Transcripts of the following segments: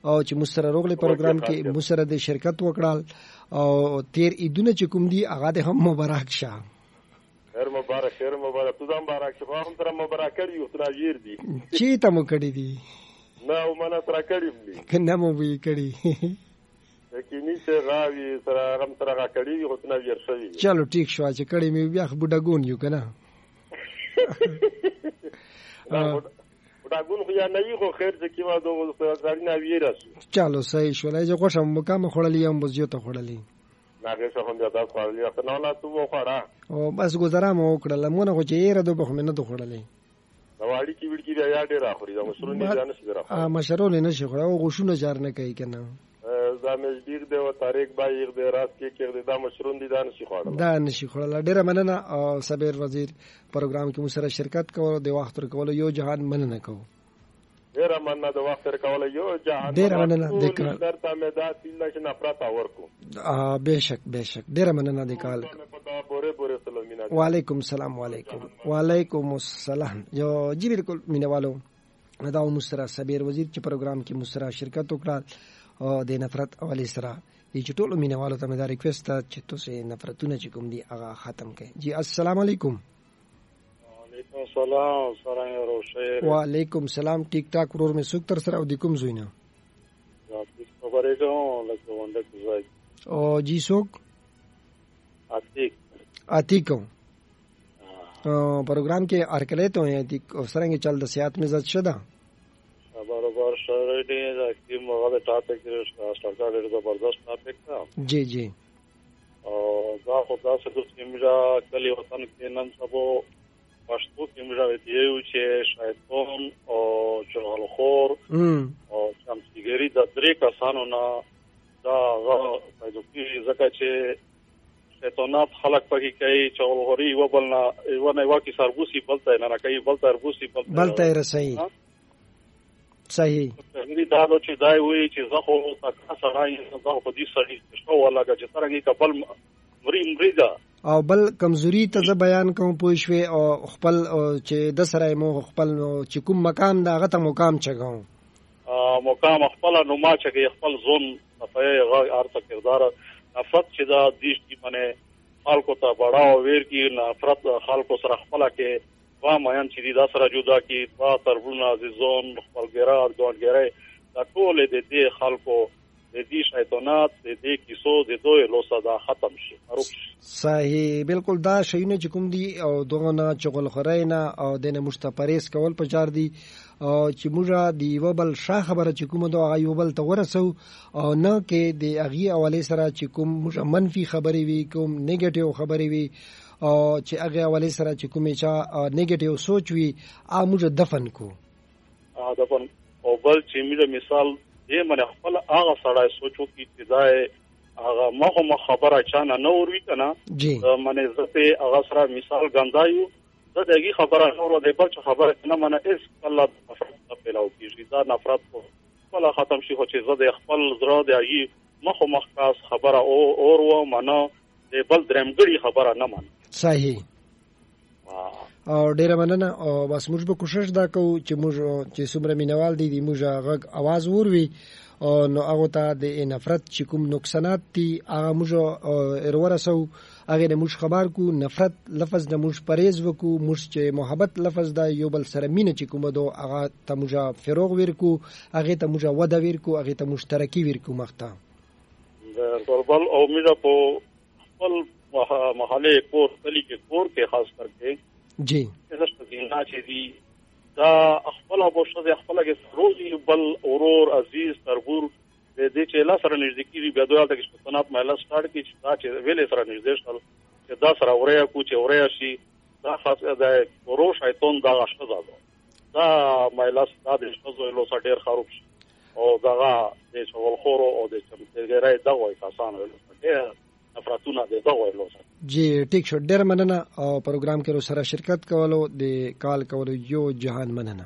او چې مسره روغله پروګرام کې مسره د شرکت وکړال او تیر عیدونه چې کوم دي هغه د هم مبارک شه. خیر مبارک تو دا مبارک شه. هم تر مبارک کړی او تر جیر دي چې ته مو کړی دي نه او منا تر کړی دي کنه مو وی کړی کینی چې راوي سره غم سره غاکړي او تنه ویر شوی. چلو ټیک شو چې کړي مې بیا بډاګون یو کنه بډاګون خو یا نه یو خیر چې کیما دوه ځاری نه ویراسو. چلو صحیح شو لای غوښه مکمه خړلې هم بس جوته خړلې ناګه څه هم دا خړلې ته نه تو وخړه او بس گزاره مو وکړه مونږ خو چې یې را دوه خو نه خړلې واړی کی وړکی دی یا ډیر اخري دا مشرون نه ځان شي درا مشرون نه شي خړا او غوښونه جار نه کوي کنه دا مزدیر دی او طارق بای د راس کې دا مشرون دي دا نشي خوړل دا نشي خوړل. ډیره مننه او صبر وزیر پروګرام کې مسره شرکت کول د وخت تر کول یو جهان مننه کو. ډیره مننه د وخت تر کول یو جهان ډیره مننه د کال درته مې دا تیل چې نفرت اورکو. بهشک ډیره مننه د کال. وعلیکم السلام. وعلیکم السلام. جو جی بالکل مینوالو دا مسره صبر وزیر چې پروګرام کې مسره شرکت وکړه او د نفرت اولی سره چې ټولو مینوالو ته مې دا ریکوست چې تاسو نفرتونه چې کوم دي هغه ختم کړئ. جی السلام علیکم. وعلیکم السلام سره روشه. وعلیکم السلام. ټیک ټاک ورور مې سوک تر سره او د کوم زوینه تاسو خبرې کوم لکه ونده کوي او جی سوک عتیق پروگرام کے ارکلے تو ہیں سرنگ چل د سیات میں زد شدہ برابر شرعی کی مغاد ٹاپک سرکار زبردست ٹاپک تھا. جی جی اور دا خدا سے دوسری میرا کلی وطن کے نن سبو پښتو کې موږ دیو چې شیطان او چغلخور او شمسیګری د درې کسانو نه دا پیدا کیږي ځکه چې شیطانات خلق پکې کوي چغلخوري وبلنا ونه واکي سربوسی بلته نه کوي بلته اربوسی بلته رسي صحیح دې دا چې دای وي چې زه خو تاسو سره یې زه په دې سړي شو ولاګه چې څنګه کپل مریدا او بل کمزوري ته ز بیان کوم پوښوي او خپل چې د سره مو خپل چې کوم مقام دا غته مقام چګاو مقام خپل نو ما چې خپل ځون په ارته کردار نفرت چې دا دیش کی منه خلکو ته بڑاو ویر کی نفرت خلکو سره خپل کې وا مېن چې دا سره جدا کی با ترونه عزیزون خپل ګراد ګوندګری دا ټول دې خلکو د دې شیطانات د دې کیسو د دوی لوسه دا ختم شي. صحیح بالکل دا شیونه چې کوم دي او دغه نه چغل خرینا او د نه مستپریس کول پچار دي او چې موږ دی وبل شاه خبره چې کوم دا غیوبل ته ورسو او نه کې د اغي اولی سره چې کوم موږ منفي خبرې وي کوم نیگیټیو خبرې وي او چې اغي اولی سره چې کوم چا نیگیټیو سوچ وي ا موږ دفن کو دفن او بل چې موږ مثال دې من خپل هغه سړی سوچو کی ابتدای هغه مخه خبره چانه نو وروي کنه منه زته هغه سره مثال غندایو د دغه خبره نور د بل خبره نه منه اس الله نفرت پیلاو کیږي دا نفرت ولا ختم شي خو چې زده خپل زړه دی مخه مخکاس خبره او و منه د بل درمګړي خبره نه منه. صحیح او ډیره مننه او بس موږ به کوشش دا کوو چې موږ چې څومره مینوال دي موږ غږ आवाज وروي او نو هغه ته د نفرت چې کوم نقصانات دي هغه موږ ورسو هغه د موږ خبر کو نفرت لفظ د موږ پرهیز وکړو موږ چې محبت لفظ د یو بل سره مینه چې کوم دو هغه ته موږ فروغ ورکو هغه ته موږ وده ورکو هغه ته مشترکی ورکو مخته د ټولبل او موږ په خپل محله کور کلی کې کور کې خاص کرके جی زه نه چې دی دا خپل ابوشه د خپل کې روزي بل اورور عزیز تربور د دې چې لا سره نږدې کیږي بیا دوه د شپونات مېلا سٹارټ کی چې ویلې سره نږدې شول چې دا سره اوریا کو چې اوریا شي دا خاصه د ورو شیطان دا غشته دا مېلا ستاسو شپږ له سره ډیر خراب شي او دا د شغل خورو او د چمتګرای دا وای کسان له نفرتونه د دا وای له جی ټیک شو ډیر مننه او پروګرام کې سره شرکت کولو د کال کولو یو جهان مننه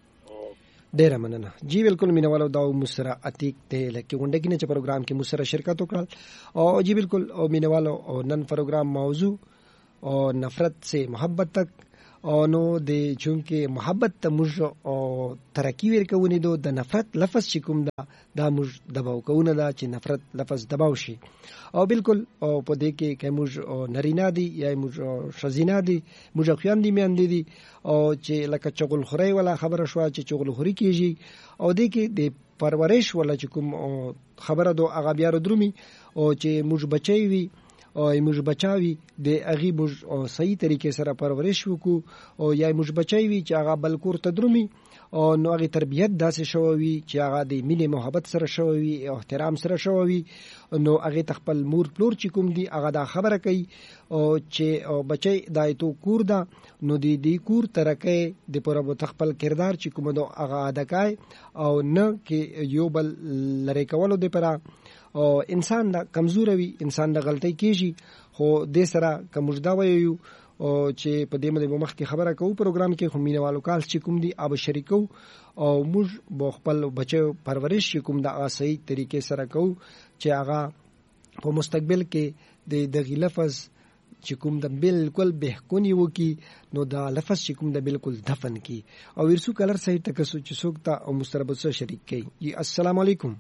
ډیر مننه. جی بالکل مینوالو دا مسره عتیق ته لکه ونده کې نه چې پروګرام کې مسره شرکت وکړل او جی بالکل او مینوالو او نن پروګرام موضوع او نفرت سے محبت تک او نو د چونکه محبت ته موږ او ترقی ورکونې دو د نفرت لفظ چې کوم دا موږ دباو کوونه دا چې نفرت لفظ دباو شي او بالکل او په دې کې که موږ نرینا دي یا موږ شزینا دي موږ خويندې میندې دي او چې لکه چغل خوري ولا خبره شو چې چغل خوري کیږي او دې کې د پرورش ولا چې کوم خبره دو هغه بیا درومي او چې موږ بچي وي او موږ بچاوي د اغي موږ صحیح طریقې سره پرورش وکړو او یا موږ بچي وي چې هغه بل کور ته درومي او نو هغه تربيت داسې شووي چې هغه د مینې محبت سره شووي او احترام سره شووي نو هغه تخپل مور پلور چې کوم دي هغه دا خبره کوي او چې بچي دایته کور دا نو دی کور ترکه د پربو تخپل کردار چې کوم دو هغه ادکای او نه کې یو بل لری کولو د پره او انسان دا کمزور وي انسان دا غلطي کیږي خو د سره کومجدا وایو او چې په دې باندې مخ کې خبره کوو پروګرام کې خو مینوالو کال چې کوم دي اب شریکو او موږ بو خپل بچو پرورش کوم د صحیح طریقې سره کوو چې هغه په مستقبل کې د دغه لفظ چې کوم د بالکل بهکونی وکي نو دا لفظ چې کوم د بالکل دفن کی او ورسو کلر صحیح تکسو چې سوکتا او مستربت سره شریک کی جی السلام علیکم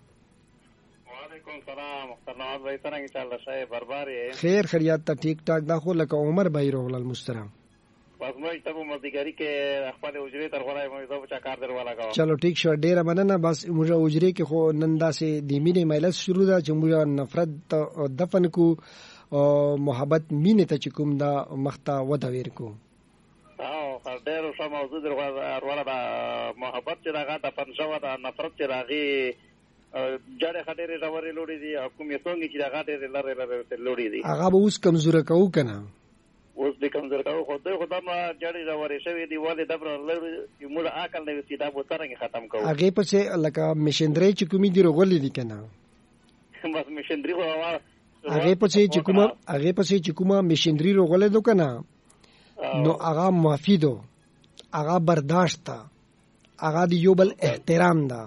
سلام محترم بھائی څنګه چل رہا ہے بربار ہے خیر خیریت ته ٹھیک ٹھاک دا خو لکه عمر بھائی رول المسترم بس مې ته مزدګری کې خپل اجرې تر غوړای مې دا بچا کار درواله کا چلو ٹھیک شو ډیره مننه بس موږ اجرې کې خو نندا سي د مینې مجلس شروع دا چې موږ نفرت او دفن کو او محبت مینې ته کوم دا مخته ودا ور کو او ډیره شو موضوع درواله دا محبت چې راغه دفن شو دا نفرت چې راغي جړې خټېره راوري لوري دي کوم یې څنګه چې دا غاټې لره لوري دي هغه به اوس کمزور کوو کنه اوس به کمزور کوو خو دا ما جړې راوري شوی دی ولې دبر لوري موږ عقل نه وسی دا به څنګه ختم کوو هغه پسې لکه مشندري چې کومې دی رغولې دي کنه بس مشندري خو هغه پسې چې کومه مشندري رغولې دو کنه نو هغه معافي دو هغه برداشت تا هغه دی یو بل احترام دا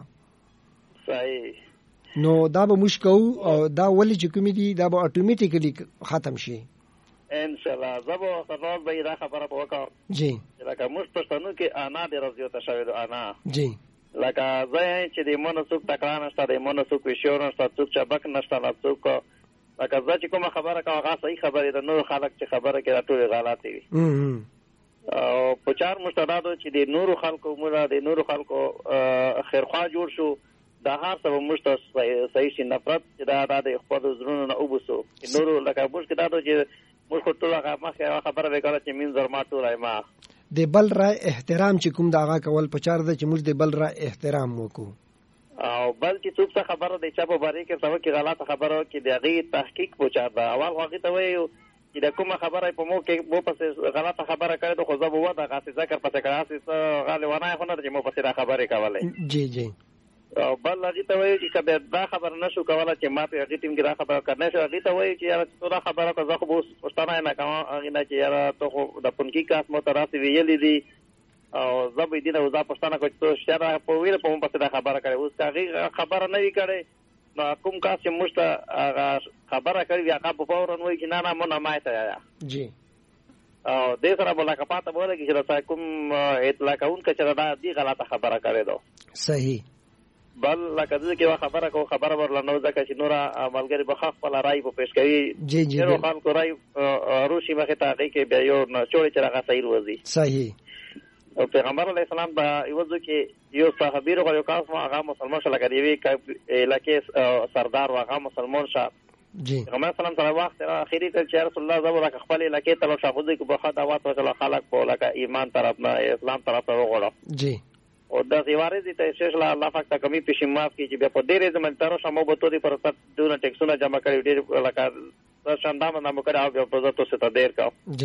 صحیح نو دا به مشکو او دا ولې چې کومې دي دا به اتوماتیکلی ختم شي ان شاء الله زبو خبر به دا خبره وکړه جی لکه موږ پښتنو کې انا د رضیت شوی دو انا جی لکه زه چې د منسوک تکرار نشته د منسوک وشور نشته څوک چبک نشته لا څوک لکه زه چې کومه خبره کوم هغه صحیح خبره ده نور خلک چې خبره کوي ټول غلط وي او په چار مستدادو چې د نور خلکو موږ د نور خلکو خیرخوا جوړ شو دا هر څه موږ صحیح شي نفرت چې دا د خپل زړونو نه وبسو نور لکه موږ کې دا چې موږ ټول هغه مخه خبره وکړه چې مين زرما ټول ما د بل رای احترام چې کوم دا هغه کول پچار ده چې موږ د بل رای احترام وکړو او بل چې څوک څه خبره دی چې په باره کې څه کې غلطه خبره کې دغه تحقیق پوچا دا اول هغه ته وایو چې د کومه خبره په مو کې مو پسې غلطه خبره کړې خو زه به ودا غاسي ذکر پسې کړاسي غالي ونه خو نه چې مو پسې دا خبره کوله جی جی او بل هغه ته وایي چې کله دا خبر نشو کوله چې ما په هغه ټیم کې دا خبره کړنه شو هغه ته وایي چې یاره څه دا خبره که زه خو اوس پښتانه نه کوم هغه نه چې یاره ته خو د پونکی کاس مو تراسي ویلې دي او زه به دې نه وځه پښتانه کوم څه شته په ویل په مو پسې دا خبره کړې اوس هغه خبره نه وی کړې نو کوم کاس چې مشته هغه خبره کوي هغه په فورن وایي چې نه مونږ نه مایته یا جی او دې سره بولا کپاته بوله چې راځه کوم اطلاع کون کچره دا دی غلطه خبره کړې دو صحیح بل لکه دې کې خبره کو خبره ورلنو ځکه چې نور عملګری به خاص په رائے په پیش کوي جی جی نو خلکو رائے روشي مخه ته کې بیا یو چوری چې راغی صحیح وځي صحیح او پیغمبر علیه السلام په یوځو کې یو صحابي ورو یو کاس هغه مسلمان شو لکه دی لکه سردار هغه مسلمان شه جی پیغمبر سلام تعالی وخت اخیری ته چې رسول الله زو لکه خپل لکه تلو شاهدي کو بخا دعوت وکړه خلک په لکه ایمان طرف نه اسلام طرف ته وغوړو جی او د غواره دي ته شیخ الله فاک ته کمی پښیماف کی چې په ډیره زمن تر شمو بوتو دي پر ست دونه ټیکسونه جمع کړی ډیر لکه شاندام نه مکر او په ذاتو ست دیر کا جی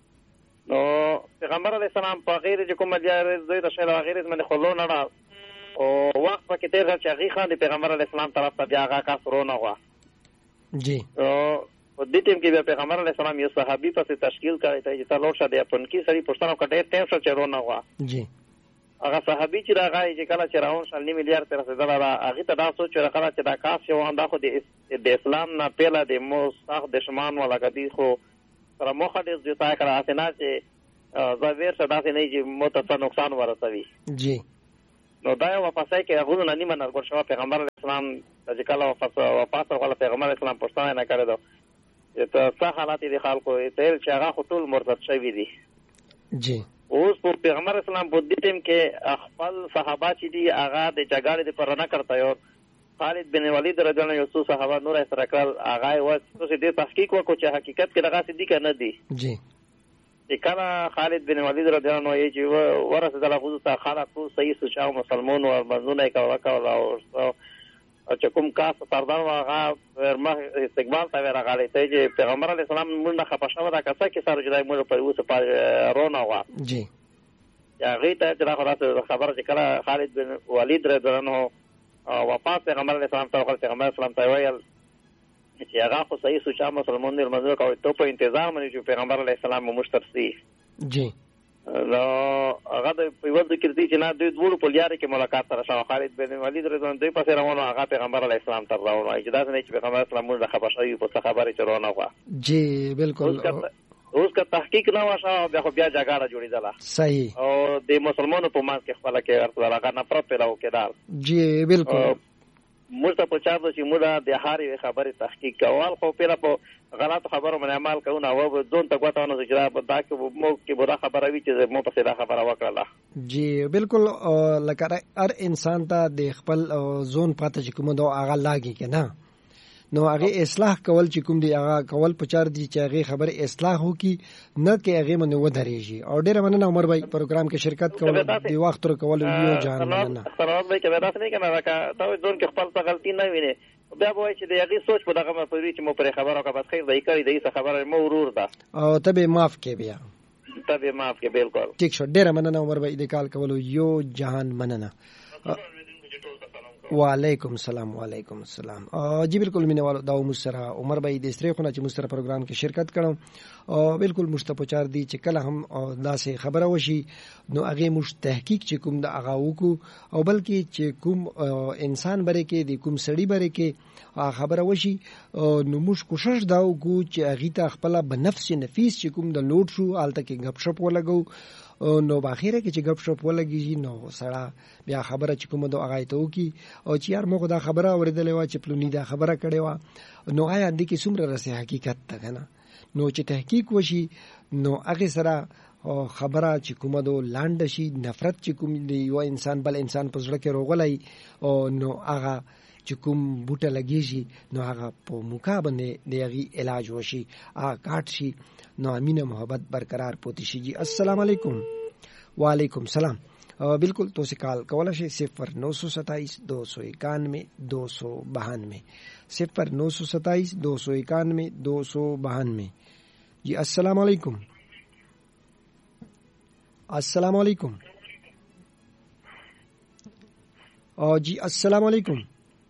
نو پیغمبر علیه السلام په غیر چې کوم جاره زوی د شیخ غیر من خلو نه او وخت پکې تیر چې هغه خان د پیغمبر علیه السلام طرف ته بیا هغه کا سرونه وا جی او په دې ټیم کې پیغمبر علیه السلام یو صحابي پسې تشکیل کړی ته چې تاسو شه د خپل کې سړي پښتنو کډې ټیم سره چرونه وا جی هغه صحابي چې راغی چې کله چې راون شل میلیارډ تر رسیدل هغه ته دا سوچ راغله چې دا کاس یو انده خو د اسلام نه پیله د مو صح دشمن ولا کدي خو سره مخه دې ځای کړه اسنه چې زویر صدا سے نہیں چې متص نقصان ورسوي. جی نو دا یو وفاسای کې هغه نه نیمه نرګور شو پیغمبر اسلام چې کله وفات وکړ پیغمبر اسلام پښتنه نه کړی دا ته څه حالات دي خلکو ته چې هغه ټول مرتد شوی دي. جی اوس په پیغمبر اسلام په دې ټیم کې خپل صحابه چې دي هغه د جګړې د پر نه کړتا یو خالد بن ولید رضی الله عنه یو صحابه نور سره کړل هغه و چې د تحقیق وکړو چې حقیقت کې دغه څه دي کنه دي. جی کله خالد بن ولید رضی الله عنه یې چې ورسره د لغوز ته خلق صحیح سوچاو مسلمان او منځونه کوي او چې کوم کاس سردار هغه ورمه استقبال ته راغلی ته چې پیغمبر علی السلام موږ خپښه ودا کسه کې سره جدای موږ په اوسه په رونا وا. جی یا غیته چې راغله خبر چې کله خالد بن ولید رضی الله عنه وفات پیغمبر علی السلام ته پیغمبر اسلام ته ویل چې هغه خو صحیح سوچا مسلمان دی منځو کوي ته په انتظار باندې چې پیغمبر علی السلام مشترسي. جی نو هغه د پیوند کړی چې نه دوی ډول په لیاره کې ملاقات سره شو خالد بن ولید رضی الله عنه دوی پسې روانو هغه پیغمبر علی السلام ته راوړو چې دا نه چې پیغمبر اسلام موږ خبر شوی په خبره چې روانه و. جی بالکل اوس که تحقیق نه وشو بیا خو بیا جګړه جوړیدله. صحیح او د مسلمانانو په منځ کې خپل کې هغه نفرت پیدا وکړل. جی بالکل موږ ته په چا چې موږ د هاري خبره تحقیق کول خو پیله په غلط خبرو باندې عمل کوو او ځون ته غوښتنه چې دا په دا کې مو کې بوره خبره وی چې مو په څه خبره وکړه. جی بالکل لکه هر انسان ته د خپل ځون پته چې کوم دا هغه لاګي کنه نو هغه اصلاح کول چې کوم دی هغه کول په چار دي چې هغه خبره اصلاح وکي نه کې هغه منو ودرېږي. او ډېر مننه عمر بھائی پروګرام کې شرکت کول دی وخت تر کول یو جان مننه. سلام بھائی کې دا څه کنه راکا دا ځون کې خپل څه غلطي نه ویني بیا وای چې د هغه سوچ په دغه مپوري چې مو پر خبره کا بس خیر دی کوي د څه خبره مو ورور ده او ته به معاف کې بیا ته به معاف کې بالکل ٹھیک شو. ډېر مننه عمر بھائی د کال کولو یو جهان مننه. وعلیکم السلام. وعلیکم السلام. جی بالکل مینوالو دا مسره عمر بھائی د استری خونه چې مسره پروګرام کې شرکت کړم او بالکل مشتپچار دی چې کله هم داسې خبره وشي نو هغه مش تحقیق چې کوم د هغه وکړو او بلکې چې کوم انسان بره کې د کوم سړی بره کې خبره وشي نو مش کوشش دا وکړو چې هغه ته خپل بنفس نفیس چې کوم د لوډ شو آلته کې غپ شپ ولګو نو باخیره کې چې غپ شپ ولګي نو سړی بیا خبره چې کوم د هغه ته وکي او چې یار موږ دا خبره اوریدلې و چې پلونی دا خبره کړې و نو آیا د کې څومره رسې حقیقت ته کنه نو چې تحقیق وشي نو هغه سره خبره چې کومه دو لاند شي نفرت چې کوم دی یو انسان بل انسان په ځړه کې روغلای او نو هغه چې کوم بوټه لګیږي نو هغه په موکا باندې دغه علاج وشي هغه کاټ شي نو امینه محبت برقرار پوتی شي. جی السلام علیکم. وعلیکم السلام. بالکل تو کال کولا شي 0927 291 292 0927 291 292. جی السلام علیکم. السلام علیکم. جی السلام علیکم.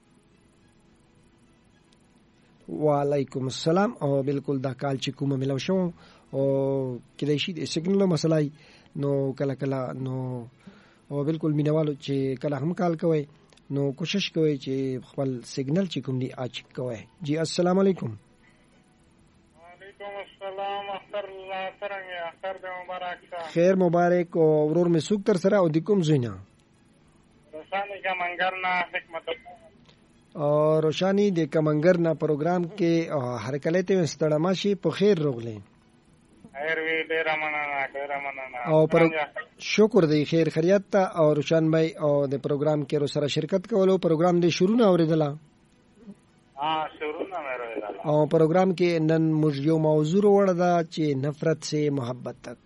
وعلیکم السلام. او بالکل دا کال چې کومه ملو شو او کله شي د سیګنل مسلای نو کله کله نو او بالکل مینوالو چې کله هم کال کوي نو کوشش کوي چې خپل سیګنل چې کوم دی اچ کوي. جی السلام علیکم. وعلیکم السلام. اختر الله څنګه اختر دې مبارک. خیر مبارک. او ورور می سوک تر سره او د کوم زینا روشانی کا منګرنا حکمت او روشانی د کمنګر نا پروګرام کې هر کله ته ستړما شي په خیر روغلې. خیر وی ډیر مننه او شکر دی خیر خیریت ته. او روشان بھائی او د پروګرام کې سره شرکت کولو پروګرام د شروع نه اوریدله شروع نه اوریدله او پروګرام کې نن موږ یو موضوع ورده چې نفرت سے محبت تک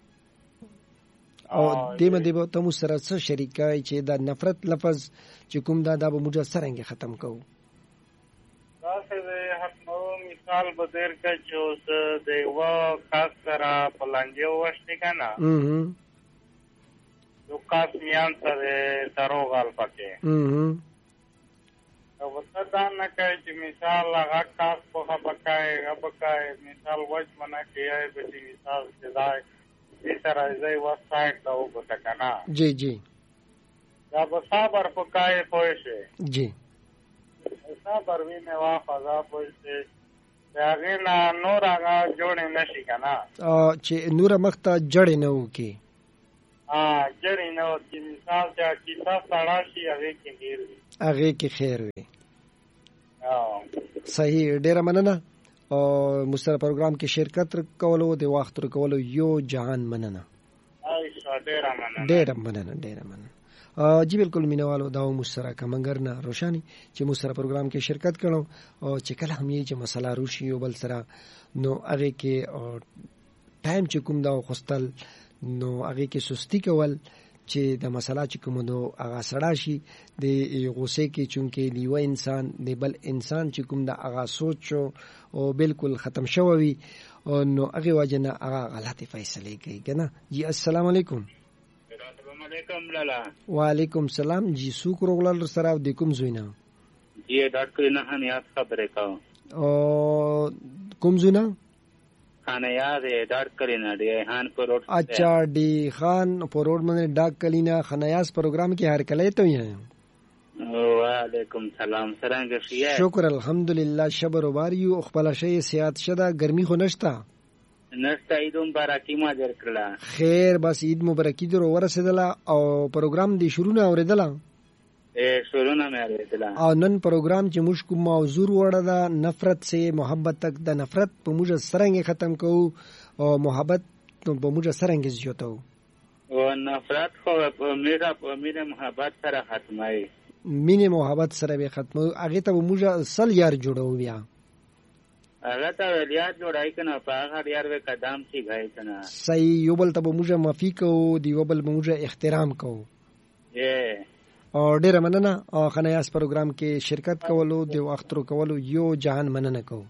او دیمه دیو ته مو سره څه شریکای چې دا نفرت لفظ چې کوم دا به موږ سرنګ ختم کوو. دا څه هڅو مثال به در کې چې اوس دیو خاص سره پلانجو وشته کنه یو خاص میان سره تروغال پکې او وسه دا نه کوي چې مثال هغه خاص په بکای مثال وځ منا کوي به مثال ځای سره ځای وسایت دا وګټکنا. جی جی دا به صبر پکای پوه شي. جی صبر وینه واخذا پوه شي هغه نه نور هغه جوړ نشي کنه چې نور مخته جړې نه وکي جړې نه وکي مثال چې تاسو سره شي هغه کې خیر وي صحیح ډیره مننه او مستر پروګرام کې شرکت کولو د وخت کولو یو جهان مننه ډیره مننه جی بالکل مینوالو دا مستر کمنګر نه روشانی چې مستر پروګرام کې شرکت کړو او چې کله هم یې چې مسله روشي یو بل سره نو هغه کې ټایم چې کوم دا خوستل نو هغه کې سستی کول چې د مسله چې کوم نو هغه سړا شي د غوسه کې چونکې دیو انسان د بل انسان چې کوم دا هغه سوچ او بالکل ختم شوی نو هغه وجنه هغه غلطي فیصله کوي کنه جی السلام علیکم وعلیکم سلام جی سوک روغلل سره د کوم زوینا جی ډاکټر نه هنیات خبره کوم او کوم زوینا خانه یاد ډاکټر نه دی هان پر روډ اچھا دی خان پر روډ باندې ډاکټر خنیاس پروګرام کې هر کله ته یې وعلیکم سلام څنګه شئ شکر الحمدلله شبر وباریو خپل شی سیات شدا ګرمي خو نشتا نشته عید مبارکي ما درکړه خیر بس عید مبارکي در ورسېدله او پروګرام دی شروع نه اوریدله شروع نه مې اوریدله او نن پروګرام چې موږ کوم موضوع وړه ده نفرت سے محبت تک د نفرت په موږ سرنګ ختم کوو او محبت په موږ سرنګ زیاتو او نفرت خو په میره محبت سره ختمای مینه محبت سره به ختمو هغه ته موږ سل یار جوړو بیا هغه ته یاد جوړای کنه په هغه یار به قدم شي غای کنه صحیح یو بل ته موږ معافي کوو دی یو بل موږ احترام کوو او ډیر مننه او خنیاس پروګرام کې شرکت کولو دی وخت کولو یو جهان مننه کوو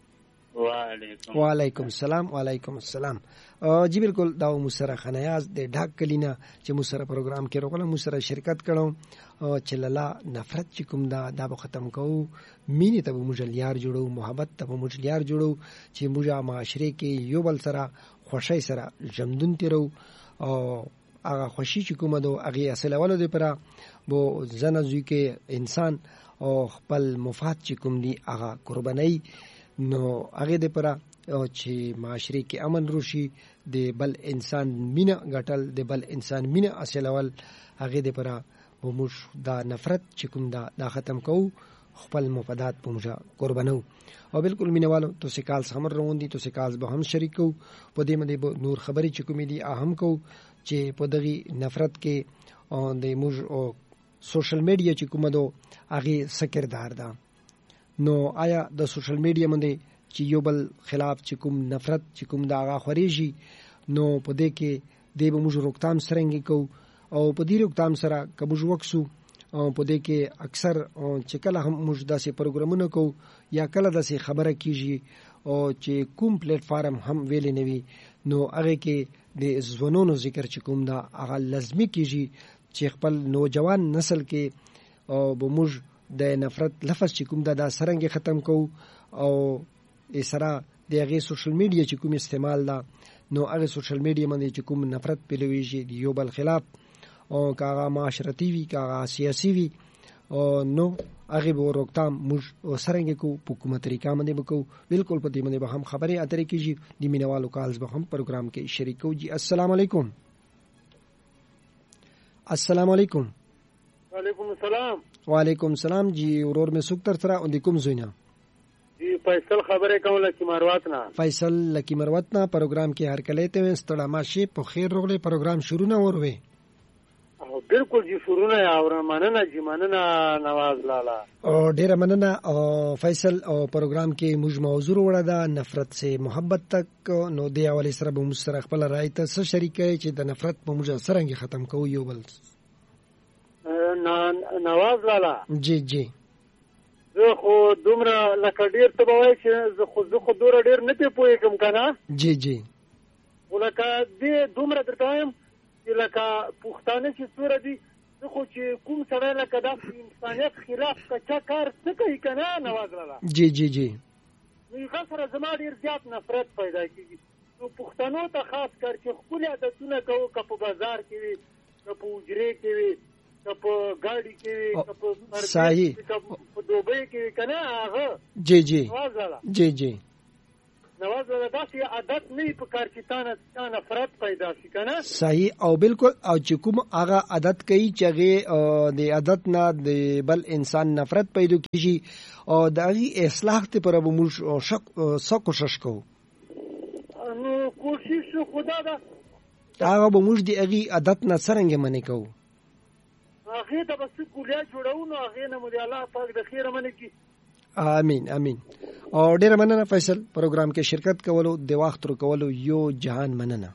وعلیکم السلام جی بالکل دا مسره خنیاز د ډاک کلینا چې مسره پروګرام کې روغله مسره شرکت کړو او چې لاله نفرت چې کوم دا به ختم کوو مینه ته موږ لیار جوړو محبت ته موږ لیار جوړو چې موږ معاشره کې یو بل سره خوشی سره ژوندون تیرو او هغه خوشی چې کومه دو هغه اصل اولو دی پره بو زنه کې انسان او خپل مفاد چې کوم دی هغه قرباني نو هغه د پره چې معاشري کې امن روشي د بل انسان مینه غټل د بل انسان مینه اصلول هغه د پره موږ دا نفرت چې کوم دا ختم کوو خپل مفادات په موږ قربانو او بالکل مینوالو تو سکال سمر روان دي تو سکال به هم شریکو په دې باندې نور خبري چې کوم دي اهم کو چې په دغه نفرت کې د موږ او سوشل میډیا چې کوم دو هغه سکردار ده نو آیا د سوشل میډیا باندې چې یو بل خلاف چې کوم نفرت چې کوم دا هغه خوريږي نو په دې کې د موږ روکتام سرنګي کو او په دې روکتام سره کبوج وکسو او په دې کې اکثر چې کله هم موږ داسې پروګرامونه کو یا کله داسې خبره کیږي او چې کوم پلیټ فارم هم ویلې نوي نو هغه کې د ځوانونو ذکر چې کوم دا هغه لازمي کیږي چې خپل نوجوان نسل کې او به موږ د نفرت لفظ چې کوم دا سرنګ ختم کو او اسرا د هغه سوشل میډیا چې کوم استعمال دا نو هغه سوشل میډیا باندې چې کوم نفرت پیلويږي د یو بل خلاف او کاغه معاشرتي وی کاغه سیاسي وی او نو هغه به روکتام موږ سرنګ کو په کومه طریقه باندې وکړو بالکل په دې باندې به هم خبرې اترې کیږي د مینوالو کالز به هم پروګرام کې شریکو جی السلام علیکم وعلیکم السلام جی ورور میں سوک تر سره اندیکم زوینا جی فیصل خبره کوم لکی مروتنا فیصل لکی مروتنا پروګرام کې هر کله ته ستړه ماشي په خیر روغله پروګرام شروع نه وروي بالکل جی شروع نه اور مننه جی مننه نواز لالا او ډیر مننه او فیصل او پروګرام کې موږ موضوع وړه ده نفرت سے محبت تک نو دی اولی سره به موږ سره خپل رائے ته څه شریکه چې د نفرت په موږ سرنګ ختم کوو یو بل نواز لالا جی زه خو دومره لکه ډیر ته وای چې زه خو دوره ډیر نه پوهیږم کنه جی ولکه دې دومره درتایم چې لکه پښتانه چې سوره دي زه خو چې کوم سره لکه د انسانیت خلاف کچا کار څه کوي کنه نواز لالا جی نو سره زما ډیر زیات نفرت پیدا کیږي نو پښتنو ته خاص کر چې خپل عادتونه کوو که په بازار کې وي که په حجرې کې وي په ګاډي کې په صحیح په دوبۍ کې کنه هغه جی نواز ولا داسې عادت نه په کار چې تا نفرت پیدا شي کنه. صحیح او بالکل. او چې کوم هغه عادت کوي چې هغه د عادت نه د بل انسان نفرت پیدا کیږي او د هغه اصلاح ته پر موږ سخت کوشش کوو. نو کوشش خدا دا هغه به موږ د هغه عادت نه څنګه منې کوو. هغه ته بس کولیا جوړو نو هغه نه مو الله پاک د خیر منې کی. امين امين. او ډیر مننه فیصل پروګرام کې شرکت کولو د وخت تر کولو یو جهان مننه.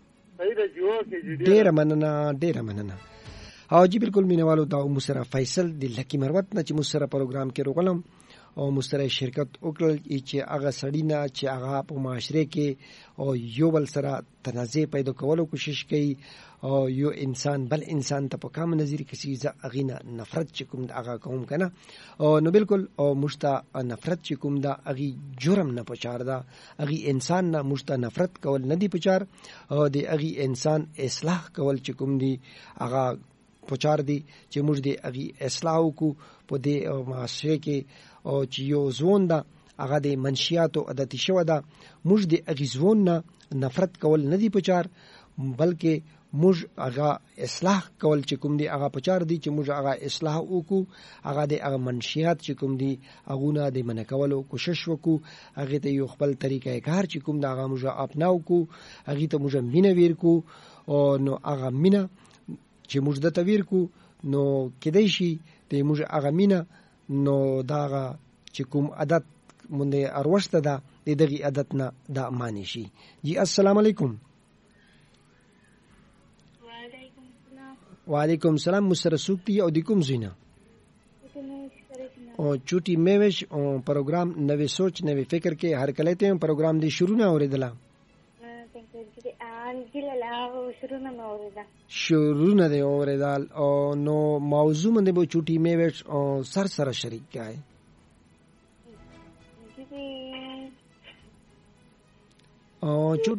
ډیر مننه. او جی بالکل مینوالو دا مسره فیصل د لکی مروت نه چې مسره پروګرام کې روغلم او مستری شرکت وکړل چې هغه سړی نه چې هغه په معاشره کې او یو بل سره تنازع پیدا کولو کوشش کوي او یو انسان بل انسان ته په کوم نظر کې سیزه اغینا نفرت چې کوم هغه کوم کنه او نو بالکل او مشتا نفرت چې کوم دا اغي جرم نه پچار دا اغي انسان نه مشتا نفرت کول نه دی پچار او دی اغي انسان اصلاح کول چې کوم دی هغه پچار دی چې موږ دی اغي اصلاح کو په دې معاشره کې او چې یو ځون دا هغه د منشیات او عادتي شو دا موږ د اغیزون نه نفرت کول نه دی پچار بلکې موږ هغه اصلاح کول چې کوم دی هغه پچار دی چې موږ هغه اصلاح وکړو هغه د هغه منشیات چې کوم دی هغه نه د من کولو کوشش وکړو هغه ته یو خپل طریقې کار چې کوم دا هغه موږ اپناو کو هغه ته موږ مینه ور کو او نو هغه مینه چې موږ د تویر کو نو کېدای شي د موږ هغه مینه نو داغه چې کوم عادت مونږ اروشته ده دغه عادت نه دا معنی شي. جی السلام علیکم. وعلیکم السلام. مسره سوکتی او د کوم زینا او چوټي میوش او پروګرام نوې سوچ نوې فکر کې هر کله ته پروګرام دی شروع نه اوریدلا شروع نه دی اوریدل او نو موضوع باندې به چوټي میوش او سر سره شریک کای او چوټ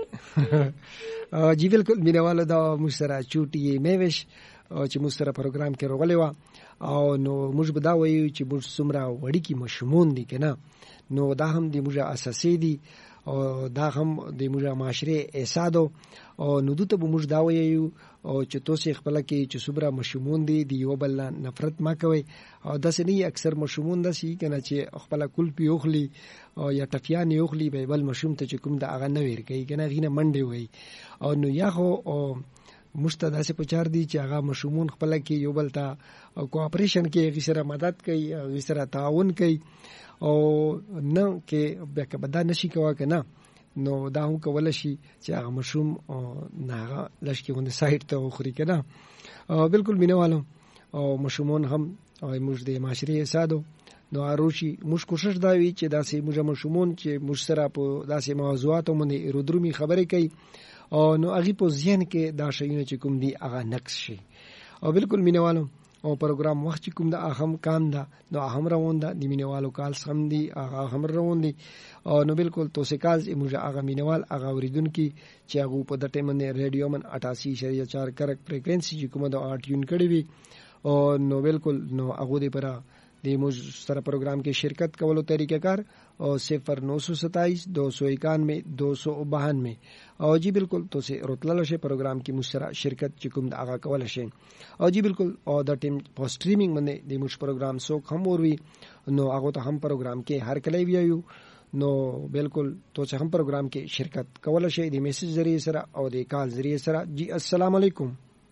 جی بالکل مینواله دا مشترک چوټي میوش او چې مشترک پروګرام کې راغلی و او نو موږ به دا وایو چې موږ څومره وړي کې مشمون دي کنه نو دا هم د موږ اساسي دي او دا هم د موږ معاشره اسادو او نو دته به موږ دا وایو او چې تاسو خپل کې چې څومره مشمون دي دی یو بل نفرت ما کوي او داسې نه اکثر مشمون داسې کنه چې خپل کول پیوخلی او یا ټفیان یوخلی به بل مشوم ته چې کوم د اغه نه ور کوي کنه غینه منډي وای او نو یا خو مستدا سے پچار دی چې هغه مشمون خپل کې یو بل ته کوآپریشن کې غیسره مدد کوي غیسره تعاون کوي او نه کې به بدا نشي کوا کنه نو دا هم کول شي چې هغه مشوم نه لشکې غونډه سایت ته وخوري کنه بالکل مینوالو او مشمون هم او موږ د معاشري سادو نو اروشي موږ کوشش دا وی چې داسې موږ مشمون چې موږ سره په داسې موضوعات باندې رودرومي خبرې کوي او نو هغه په ذهن کې دا شیونه چې کوم دی هغه نقص شي او بالکل مینوالو او پروګرام وخت چې کوم دا اهم کام دا نو اهم روان دا د مینوالو کال سم دی هغه هم روان دی او نو بالکل توسه کال موږ هغه مینوال هغه اوریدونکو چې هغه په د ټیمن ریډیو من 88.4 کرک فریکوئنسي چې کوم دا اټیون کړی وي او نو بالکل نو هغه دی پر د موږ سره پروګرام کې شرکت کولو طریقہ کار او 0927 291 292 او جی بالکل تو سے رتلل شي پروګرام کې مشترک شرکت چې کوم د هغه کول شي او جی بالکل او د ټیم په سټریمینګ باندې د موږ پروګرام سو هم وروي نو هغه ته هم پروګرام کې هر کله ویو نو بالکل تو چې هم پروګرام کې شرکت کول شي د میسج ذریعہ سره او د کال ذریعہ سره. جی السلام علیکم.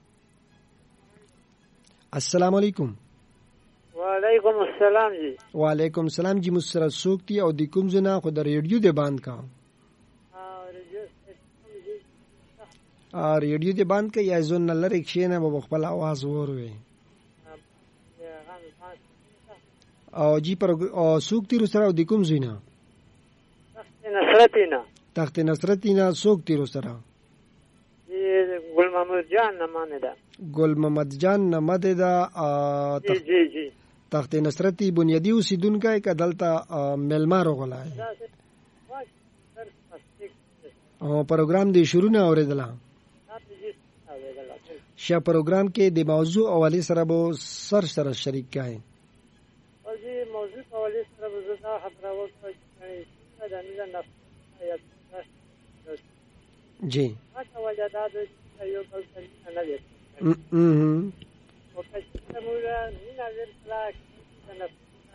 السلام علیکم. وعلیکم السلام جی. وعلیکم السلام جی. مسره سوکتی او د کوم زنا خو د ریډیو دی باند کا ریډیو دی باند کا یا زون لری کښینه په خپل आवाज وروي او جی پر او سوکتی رو سره او د کوم زینا تخت نصرتینا سوکتی رو سره ګل محمد جان نمانه ده ګل محمد جان نماده ده جی جی تخت نصرتی بنیادی اوسیدونکو یک دلته ملمارو غلای او پروګرام دی شروع نه اوریدلا شا پروګرام کې د موضوع حواله سره به سره شریک کای او جی موضوع حواله سره به زړه خبره وکړم چې دا نه جی هغه وجه دا د یو بل څه نه لري او که څه موږ نه ورسره